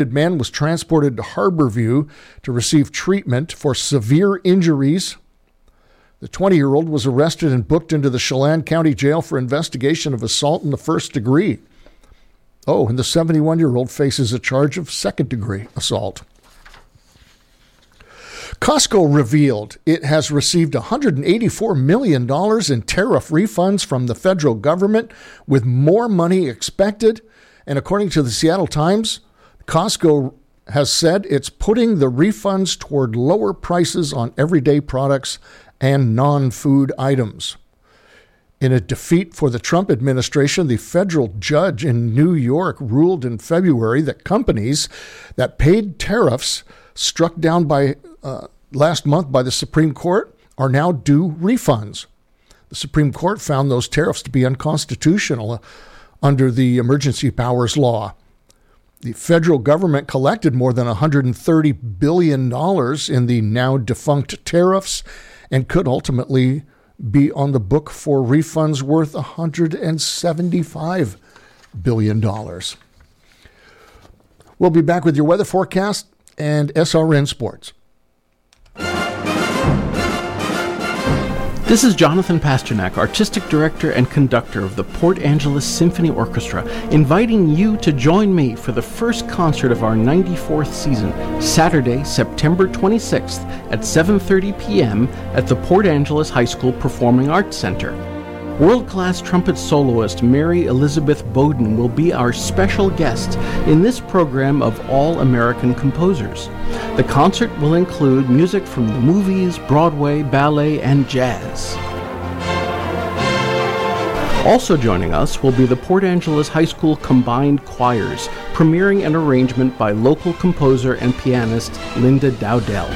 man was transported to Harborview to receive treatment for severe injuries. The 20-year-old was arrested and booked into the Chelan County Jail for investigation of assault in the first degree. Oh, and the 71-year-old faces a charge of second-degree assault. Costco revealed it has received $184 million in tariff refunds from the federal government, with more money expected. And according to the Seattle Times, Costco has said it's putting the refunds toward lower prices on everyday products and non-food items. In a defeat for the Trump administration, the federal judge in New York ruled in February that companies that paid tariffs struck down by last month by the Supreme Court are now due refunds. The Supreme Court found those tariffs to be unconstitutional under the emergency powers law. The federal government collected more than $130 billion in the now defunct tariffs and could ultimately be on the book for refunds worth $175 billion. We'll be back with your weather forecast and SRN Sports. This is Jonathan Pasternak, Artistic Director and Conductor of the Port Angeles Symphony Orchestra, inviting you to join me for the first concert of our 94th season, Saturday, September 26th at 7:30 p.m. at the Port Angeles High School Performing Arts Center. World-class trumpet soloist Mary Elizabeth Bowden will be our special guest in this program of all-American composers. The concert will include music from the movies, Broadway, ballet, and jazz. Also joining us will be the Port Angeles High School Combined Choirs, premiering an arrangement by local composer and pianist Linda Dowdell.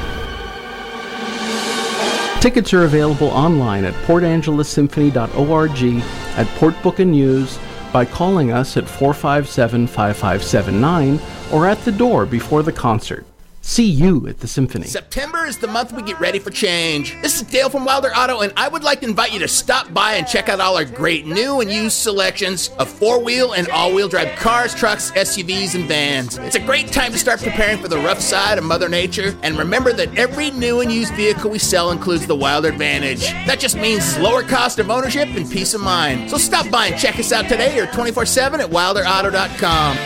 Tickets are available online at portangelessymphony.org, at Port Book and News, by calling us at 457-5579, or at the door before the concert. See you at the Symphony. September is the month we get ready for change. This is Dale from Wilder Auto, and I would like to invite you to stop by and check out all our great new and used selections of four-wheel and all-wheel drive cars, trucks, SUVs, and vans. It's a great time to start preparing for the rough side of Mother Nature, and remember that every new and used vehicle we sell includes the Wilder Advantage. That just means lower cost of ownership and peace of mind. So stop by and check us out today or 24/7 at wilderauto.com.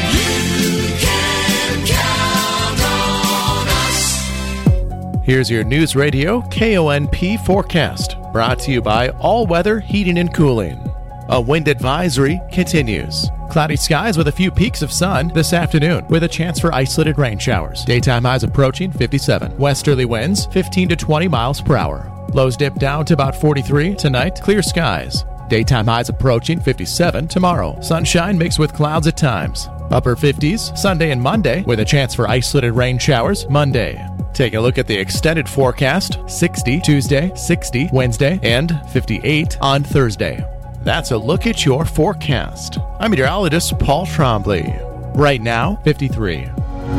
Here's your News Radio KONP forecast, brought to you by All Weather Heating and Cooling. A wind advisory continues. Cloudy skies with a few peaks of sun this afternoon, with a chance for isolated rain showers. Daytime highs approaching 57. Westerly winds 15 to 20 miles per hour. Lows dip down to about 43 tonight. Clear skies. Daytime highs approaching 57 tomorrow. Sunshine mixed with clouds at times. Upper 50s Sunday and Monday, with a chance for isolated rain showers Monday. Take a look at the extended forecast: 60 Tuesday, 60 Wednesday, and 58 on Thursday. That's a look at your forecast. I'm meteorologist Paul Trombley. Right now, 53.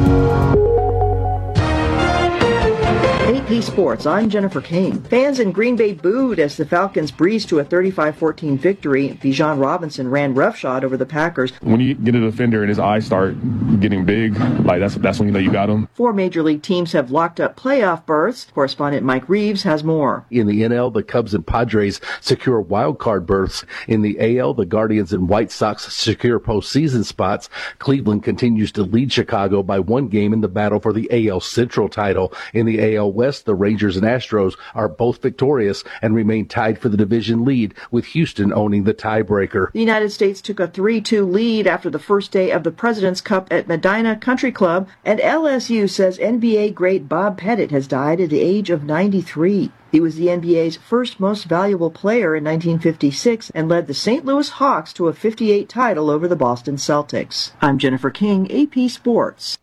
AP Sports, I'm Jennifer King. Fans in Green Bay booed as the Falcons breezed to a 35-14 victory. Bijan Robinson ran roughshod over the Packers. When you get a defender and his eyes start getting big, like that's when you know you got him. 4 major league teams have locked up playoff berths. Correspondent Mike Reeves has more. In the NL, the Cubs and Padres secure wild card berths. In the AL, the Guardians and White Sox secure postseason spots. Cleveland continues to lead Chicago by 1 game in the battle for the AL Central title. In the AL West, the Rangers and Astros are both victorious and remain tied for the division lead, with Houston owning the tiebreaker. The United States took a 3-2 lead after the first day of the President's Cup at Medina Country Club, and LSU says NBA great Bob Pettit has died at the age of 93. He was the NBA's first most valuable player in 1956 and led the St. Louis Hawks to a 58 title over the Boston Celtics. I'm Jennifer King, AP Sports.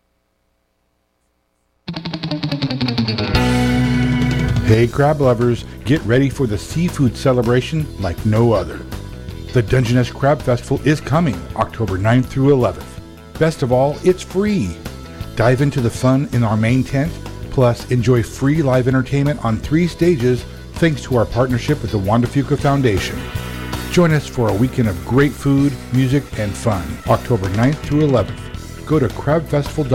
Hey crab lovers, get ready for the seafood celebration like no other. The Dungeness Crab Festival is coming October 9th through 11th. Best of all, it's free. Dive into the fun in our main tent, plus enjoy free live entertainment on 3 stages thanks to our partnership with the Wanda Fuqua Foundation. Join us for a weekend of great food, music, and fun, October 9th through 11th. Go to crabfestival.com